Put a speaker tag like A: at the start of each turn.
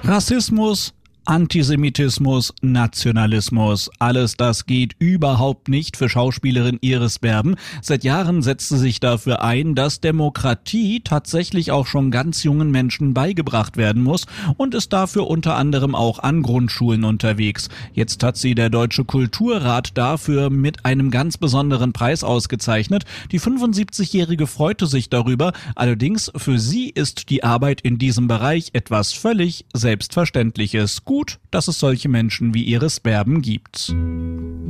A: Rassismus, Antisemitismus, Nationalismus, alles das geht überhaupt nicht für Schauspielerin Iris Berben. Seit Jahren setzt sie sich dafür ein, dass Demokratie tatsächlich auch schon ganz jungen Menschen beigebracht werden muss und ist dafür unter anderem auch an Grundschulen unterwegs. Jetzt hat sie der Deutsche Kulturrat dafür mit einem ganz besonderen Preis ausgezeichnet. Die 75-Jährige freute sich darüber, allerdings für sie ist die Arbeit in diesem Bereich etwas völlig Selbstverständliches. Gut, dass es solche Menschen wie Iris Berben gibt.